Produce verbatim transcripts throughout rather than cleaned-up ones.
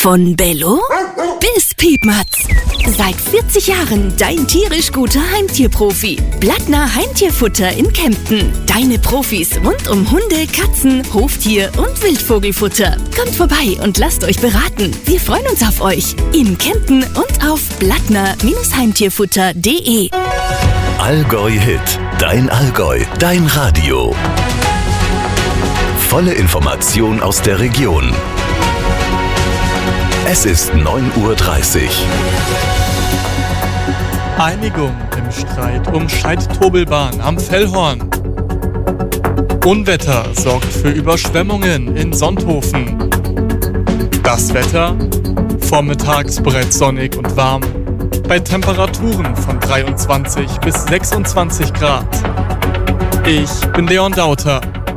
Von Bello bis Piepmatz. Seit vierzig Jahren dein tierisch guter Heimtierprofi. Blattner Heimtierfutter in Kempten. Deine Profis rund um Hunde, Katzen, Hoftier und Wildvogelfutter. Kommt vorbei und lasst euch beraten. Wir freuen uns auf euch. In Kempten und auf blattner Heimtierfutter punkt de. Allgäu Hit. Dein Allgäu. Dein Radio. Volle Information aus der Region. Es ist neun Uhr dreißig. Einigung im Streit um Scheid-Tobelbahn am Fellhorn. Unwetter sorgt für Überschwemmungen in Sonthofen. Das Wetter? Vormittags bereits sonnig und warm. Bei Temperaturen von dreiundzwanzig bis sechsundzwanzig Grad. Ich bin Leon Dauter.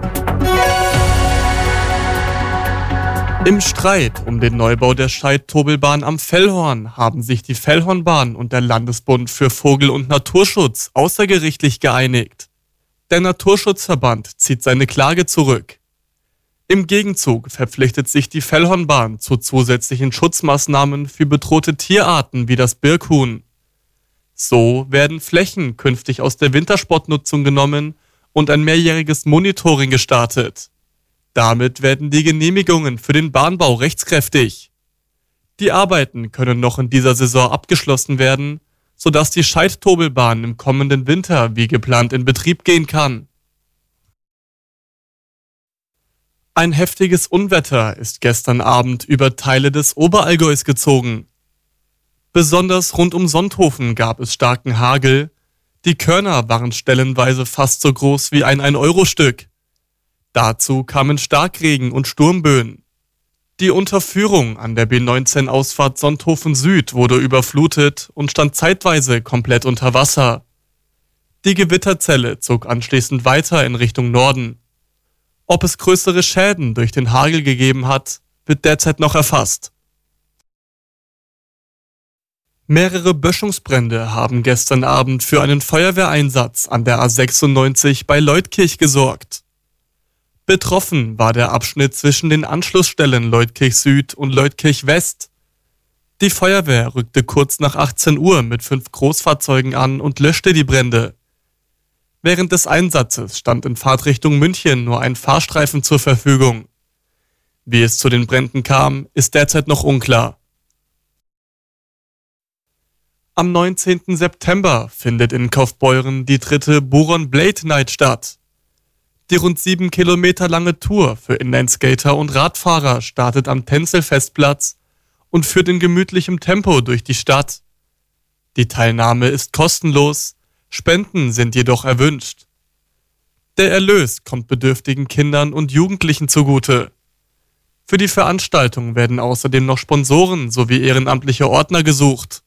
Im Streit um den Neubau der Scheid-Tobelbahn am Fellhorn haben sich die Fellhornbahn und der Landesbund für Vogel- und Naturschutz außergerichtlich geeinigt. Der Naturschutzverband zieht seine Klage zurück. Im Gegenzug verpflichtet sich die Fellhornbahn zu zusätzlichen Schutzmaßnahmen für bedrohte Tierarten wie das Birkhuhn. So werden Flächen künftig aus der Wintersportnutzung genommen und ein mehrjähriges Monitoring gestartet. Damit werden die Genehmigungen für den Bahnbau rechtskräftig. Die Arbeiten können noch in dieser Saison abgeschlossen werden, sodass die Scheid-Tobelbahn im kommenden Winter wie geplant in Betrieb gehen kann. Ein heftiges Unwetter ist gestern Abend über Teile des Oberallgäus gezogen. Besonders rund um Sonthofen gab es starken Hagel. Die Körner waren stellenweise fast so groß wie ein ein-Euro-Stück. Dazu kamen Starkregen und Sturmböen. Die Unterführung an der B neunzehn Ausfahrt Sonthofen Süd wurde überflutet und stand zeitweise komplett unter Wasser. Die Gewitterzelle zog anschließend weiter in Richtung Norden. Ob es größere Schäden durch den Hagel gegeben hat, wird derzeit noch erfasst. Mehrere Böschungsbrände haben gestern Abend für einen Feuerwehreinsatz an der A sechsundneunzig bei Leutkirch gesorgt. Betroffen war der Abschnitt zwischen den Anschlussstellen Leutkirch Süd und Leutkirch West. Die Feuerwehr rückte kurz nach achtzehn Uhr mit fünf Großfahrzeugen an und löschte die Brände. Während des Einsatzes stand in Fahrtrichtung München nur ein Fahrstreifen zur Verfügung. Wie es zu den Bränden kam, ist derzeit noch unklar. Am neunzehnten September findet in Kaufbeuren die dritte Buron Blade Night statt. Die rund sieben Kilometer lange Tour für Inlineskater und Radfahrer startet am Tänzelfestplatz und führt in gemütlichem Tempo durch die Stadt. Die Teilnahme ist kostenlos, Spenden sind jedoch erwünscht. Der Erlös kommt bedürftigen Kindern und Jugendlichen zugute. Für die Veranstaltung werden außerdem noch Sponsoren sowie ehrenamtliche Ordner gesucht.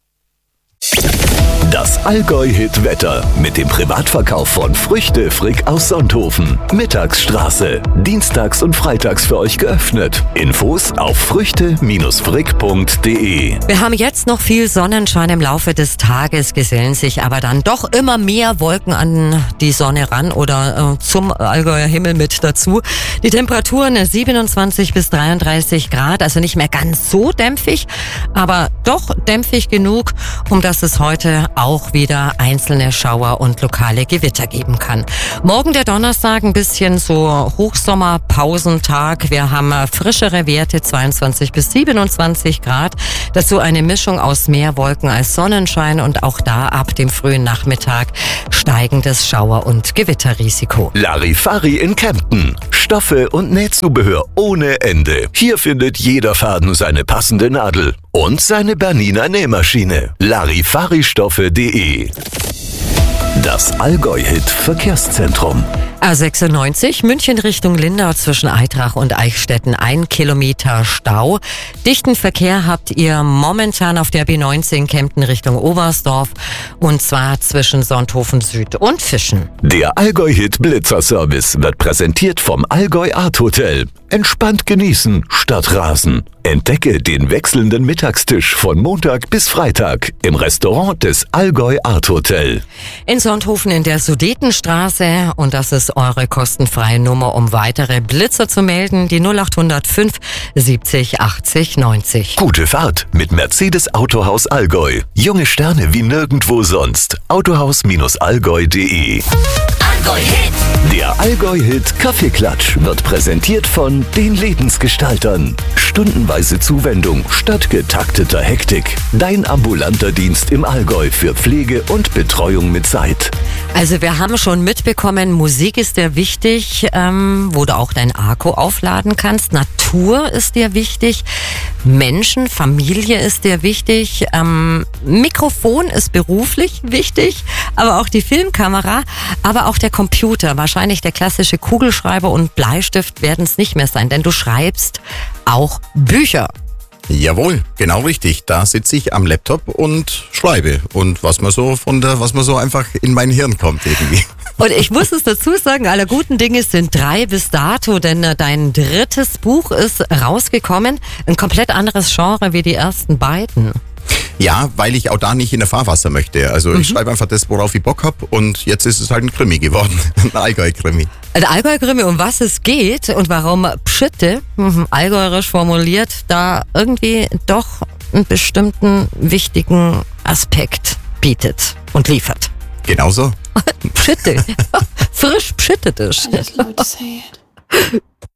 Das Allgäu-Hit-Wetter mit dem Privatverkauf von Früchte Frick aus Sonthofen. Mittagsstraße. Dienstags und freitags für euch geöffnet. Infos auf früchte frick punkt de. Wir haben jetzt noch viel Sonnenschein im Laufe des Tages, gesellen sich aber dann doch immer mehr Wolken an die Sonne ran oder äh, zum Allgäuer Himmel mit dazu. Die Temperaturen siebenundzwanzig bis dreiunddreißig Grad, also nicht mehr ganz so dämpfig, aber doch dämpfig genug, um dass es heute auch wieder einzelne Schauer und lokale Gewitter geben kann. Morgen der Donnerstag ein bisschen so Hochsommerpausentag. Wir haben frischere Werte, zweiundzwanzig bis siebenundzwanzig Grad. Dazu eine Mischung aus mehr Wolken als Sonnenschein und auch da ab dem frühen Nachmittag steigendes Schauer- und Gewitterrisiko. Larifari in Kempten. Stoffe und Nähzubehör ohne Ende. Hier findet jeder Faden seine passende Nadel und seine Bernina Nähmaschine. Larifari-Stoffe punkt de. Das Allgäu-Hit Verkehrszentrum. A sechsundneunzig, München Richtung Lindau zwischen Aitrach und Eichstätten, ein Kilometer Stau. Dichten Verkehr habt ihr momentan auf der B neunzehn Kempten Richtung Oberstdorf und zwar zwischen Sonthofen Süd und Fischen. Der Allgäu-Hit Blitzerservice wird präsentiert vom Allgäu Art Hotel. Entspannt genießen statt rasen. Entdecke den wechselnden Mittagstisch von Montag bis Freitag im Restaurant des Allgäu Art Hotel. In Sonthofen in der Sudetenstraße und das ist ist eure kostenfreie Nummer, um weitere Blitzer zu melden. Die null acht null null fünf siebzig achtzig neunzig. Gute Fahrt mit Mercedes Autohaus Allgäu. Junge Sterne wie nirgendwo sonst. autohaus Allgäu punkt de. Allgäu-Hit. Der Allgäu-Hit Kaffeeklatsch wird präsentiert von den Lebensgestaltern. Stundenweise Zuwendung statt getakteter Hektik. Dein ambulanter Dienst im Allgäu für Pflege und Betreuung mit Zeit. Also wir haben schon mitbekommen, Musik ist dir wichtig, ähm, wo du auch dein Akku aufladen kannst. Natur ist dir wichtig. Menschen, Familie ist dir wichtig. Ähm, Mikrofon ist beruflich wichtig, aber auch die Filmkamera, aber auch der Computer. Wahrscheinlich der klassische Kugelschreiber und Bleistift werden es nicht mehr sein, denn du schreibst auch Bücher. Jawohl, genau richtig. Da sitze ich am Laptop und schreibe. Und was mir so von der, was mir so einfach in mein Hirn kommt irgendwie. Und ich muss es dazu sagen, aller guten Dinge sind drei bis dato, denn dein drittes Buch ist rausgekommen. Ein komplett anderes Genre wie die ersten beiden. Ja, weil ich auch da nicht in der Fahrwasser möchte. Also mhm. ich schreibe einfach das, worauf ich Bock habe. Und jetzt ist es halt ein Krimi geworden. Ein Allgäu-Krimi. Ein Allgäu-Krimi, um was es geht und warum Pschitte, allgäuerisch formuliert, da irgendwie doch einen bestimmten wichtigen Aspekt bietet und liefert. Genau so. Pschitte. Frisch pschittet ist.